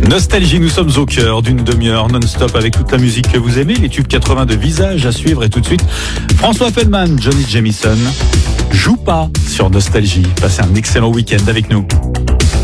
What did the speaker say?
Nostalgie, nous sommes au cœur d'une demi-heure non-stop avec toute la musique que vous aimez, les tubes 80 de Visage à suivre et tout de suite François Feldman, Johnny Jamison, Joue pas sur Nostalgie. Passez un excellent week-end avec nous.